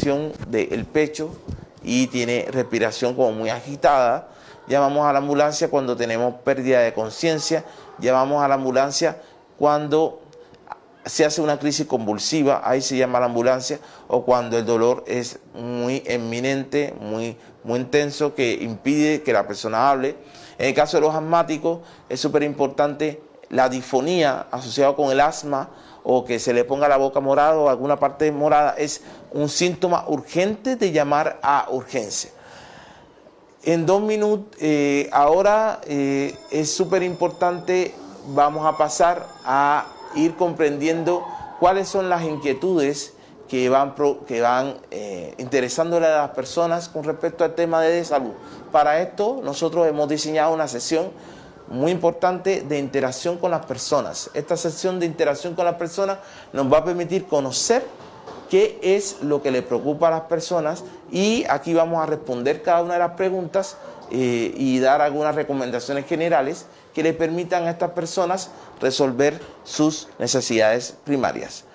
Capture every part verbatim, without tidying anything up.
presión del pecho y tiene respiración como muy agitada. Llamamos a la ambulancia cuando tenemos pérdida de conciencia, llamamos a la ambulancia cuando se hace una crisis convulsiva, ahí se llama a la ambulancia, o cuando el dolor es muy eminente, muy, muy intenso, que impide que la persona hable. En el caso de los asmáticos es súper importante la disfonía asociada con el asma, o que se le ponga la boca morada o alguna parte morada, es un síntoma urgente de llamar a urgencia. En dos minutos, eh, ahora eh, es súper importante, vamos a pasar a ir comprendiendo cuáles son las inquietudes que van, pro, que van eh, interesándole a las personas con respecto al tema de salud. Para esto nosotros hemos diseñado una sesión muy importante de interacción con las personas. Esta sesión de interacción con las personas nos va a permitir conocer qué es lo que le preocupa a las personas, y aquí vamos a responder cada una de las preguntas eh, y dar algunas recomendaciones generales que le permitan a estas personas resolver sus necesidades primarias.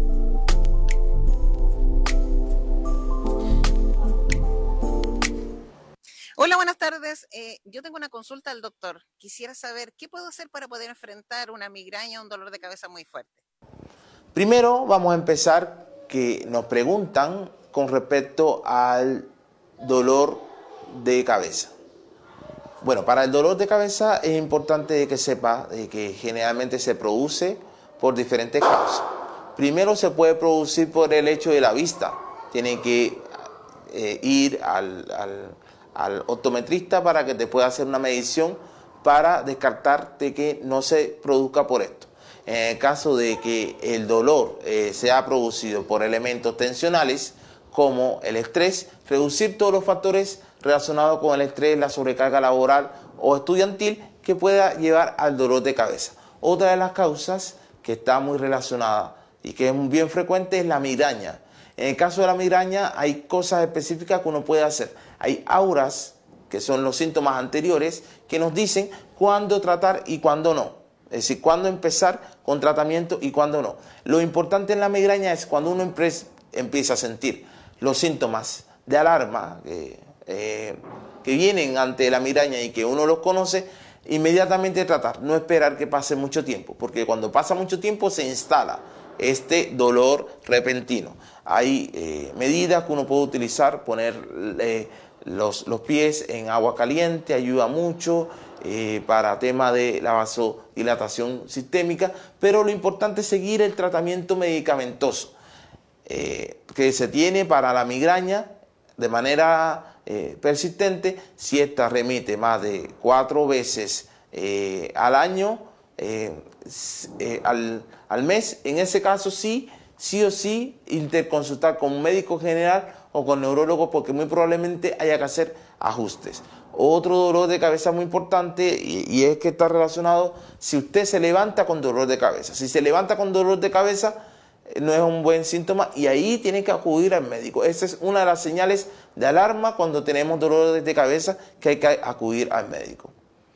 Hola, buenas tardes. Eh, yo tengo una consulta al doctor. Quisiera saber qué puedo hacer para poder enfrentar una migraña o un dolor de cabeza muy fuerte. Primero vamos a empezar que nos preguntan con respecto al dolor de cabeza. Bueno, para el dolor de cabeza es importante que sepa que generalmente se produce por diferentes causas. Primero se puede producir por el hecho de la vista. Tiene que eh, ir al, al, al optometrista para que te pueda hacer una medición para descartar de que no se produzca por esto. En el caso de que el dolor eh, sea producido por elementos tensionales como el estrés, reducir todos los factores relacionados con el estrés, la sobrecarga laboral o estudiantil que pueda llevar al dolor de cabeza. Otra de las causas que está muy relacionada y que es bien frecuente es la migraña. En el caso de la migraña hay cosas específicas que uno puede hacer. Hay auras, que son los síntomas anteriores, que nos dicen cuándo tratar y cuándo no. Es decir, cuándo empezar con tratamiento y cuándo no. Lo importante en la migraña es cuando uno empieza a sentir los síntomas de alarma que, eh, que vienen ante la migraña y que uno los conoce, inmediatamente tratar, no esperar que pase mucho tiempo, porque cuando pasa mucho tiempo se instala este dolor repentino. Hay eh, medidas que uno puede utilizar, poner eh, los, los pies en agua caliente, ayuda mucho. Eh, para tema de la vasodilatación sistémica, pero lo importante es seguir el tratamiento medicamentoso eh, que se tiene para la migraña de manera eh, persistente. Si esta remite más de cuatro veces eh, al año, eh, eh, al, al mes, en ese caso sí, sí o sí interconsultar con un médico general o con neurólogo, porque muy probablemente haya que hacer ajustes. Otro dolor de cabeza muy importante y, y es que está relacionado si usted se levanta con dolor de cabeza. Si se levanta con dolor de cabeza eh, no es un buen síntoma y ahí tiene que acudir al médico. Esa es una de las señales de alarma cuando tenemos dolor de cabeza, que hay que acudir al médico.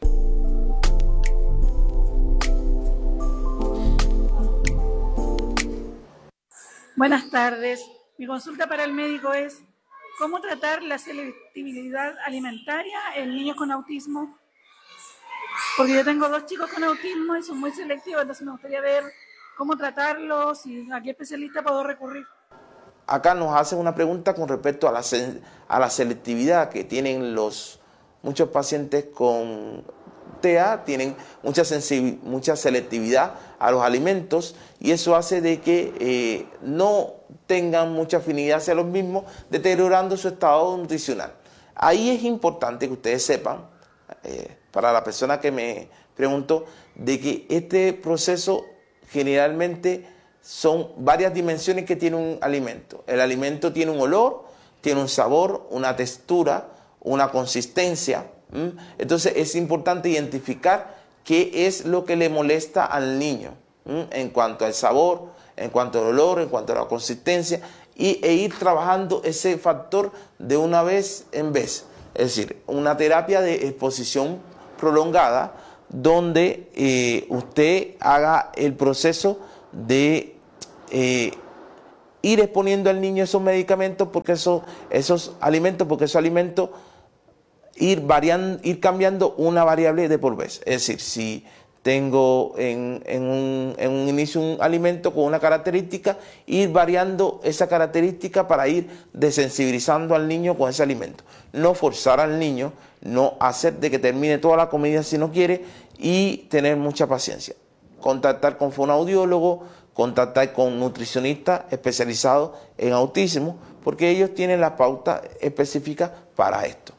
Buenas tardes. Mi consulta para el médico es: ¿cómo tratar la selectividad alimentaria en niños con autismo? Porque yo tengo dos chicos con autismo y son muy selectivos, entonces me gustaría ver cómo tratarlos y a qué especialista puedo recurrir. Acá nos hacen una pregunta con respecto a la, a la selectividad que tienen los muchos pacientes con T A, tienen mucha, mucha selectividad a los alimentos y eso hace de que eh, no tengan mucha afinidad hacia los mismos, deteriorando su estado nutricional. Ahí es importante que ustedes sepan, eh, para la persona que me preguntó, de que este proceso generalmente son varias dimensiones que tiene un alimento. El alimento tiene un olor, tiene un sabor, una textura, una consistencia. ¿Mm? Entonces es importante identificar qué es lo que le molesta al niño, ¿Mm? en cuanto al sabor, en cuanto al olor, en cuanto a la consistencia, y, e ir trabajando ese factor de una vez en vez. Es decir, una terapia de exposición prolongada donde eh, usted haga el proceso de eh, ir exponiendo al niño esos medicamentos, porque esos, esos alimentos, porque esos alimentos ir variando, ir cambiando una variable de por vez. Es decir, si tengo en, en, un, en un inicio un alimento con una característica, ir variando esa característica para ir desensibilizando al niño con ese alimento. No forzar al niño, no hacer de que termine toda la comida si no quiere, y tener mucha paciencia. Contactar con fonoaudiólogo, contactar con nutricionistas especializados en autismo, porque ellos tienen la pauta específica para esto.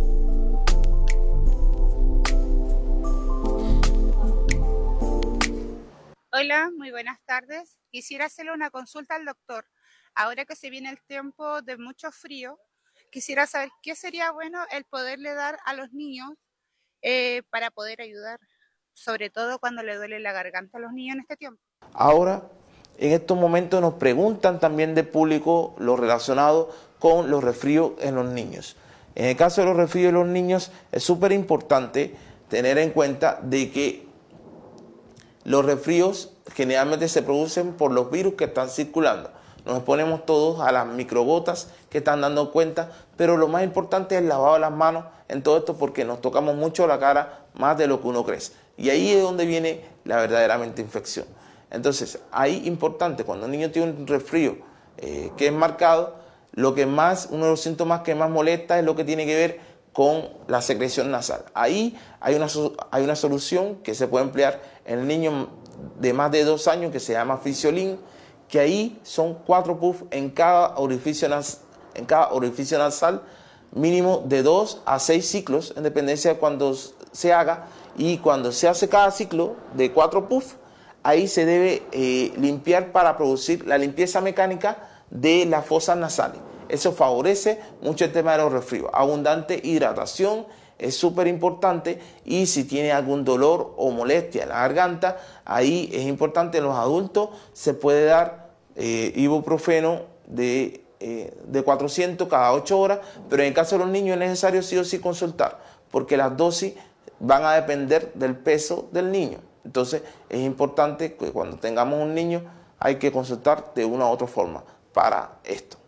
Hola, muy buenas tardes. Quisiera hacerle una consulta al doctor. Ahora que se viene el tiempo de mucho frío, quisiera saber qué sería bueno el poderle dar a los niños eh, para poder ayudar, sobre todo cuando le duele la garganta a los niños en este tiempo. Ahora, en estos momentos nos preguntan también del público lo relacionado con los resfríos en los niños. En el caso de los resfríos en los niños es súper importante tener en cuenta de que los resfríos generalmente se producen por los virus que están circulando. Nos exponemos todos a las microgotas que están dando cuenta, pero lo más importante es el lavado de las manos en todo esto, porque nos tocamos mucho la cara más de lo que uno cree. Y ahí es donde viene la verdaderamente infección. Entonces, ahí importante, cuando un niño tiene un resfrío eh, que es marcado, lo que más, uno de los síntomas que más molesta es lo que tiene que ver con la secreción nasal. Ahí hay una, hay una solución que se puede emplear en el niño de más de dos años que se llama Fisiolin, que ahí son cuatro puffs en cada orificio, nas, en cada orificio nasal, mínimo de dos a seis ciclos, en dependencia de cuando se haga, y cuando se hace cada ciclo de cuatro puffs, ahí se debe eh, limpiar para producir la limpieza mecánica de las fosas nasales. Eso favorece mucho el tema de los resfríos. Abundante hidratación es súper importante, y si tiene algún dolor o molestia en la garganta, ahí es importante. En los adultos se puede dar eh, ibuprofeno de, eh, de cuatrocientos cada ocho horas, pero en el caso de los niños es necesario sí o sí consultar, porque las dosis van a depender del peso del niño. Entonces es importante que cuando tengamos un niño hay que consultar de una u otra forma para esto.